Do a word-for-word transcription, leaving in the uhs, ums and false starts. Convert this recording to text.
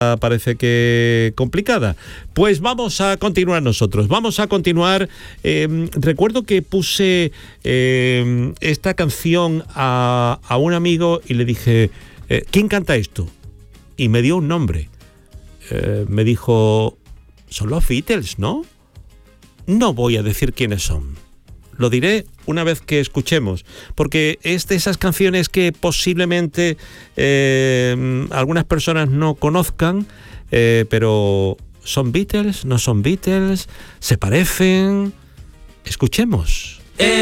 parece que complicada. Pues vamos a continuar nosotros. Vamos a continuar. Eh, recuerdo que puse eh, esta canción a, a un amigo y le dije, eh, ¿quién canta esto? Y me dio un nombre. Eh, me dijo, son los Beatles, ¿no? No voy a decir quiénes son. Lo diré una vez que escuchemos, porque es de esas canciones que posiblemente eh, algunas personas no conozcan, eh, pero ¿son Beatles? ¿No son Beatles? ¿Se parecen? Escuchemos.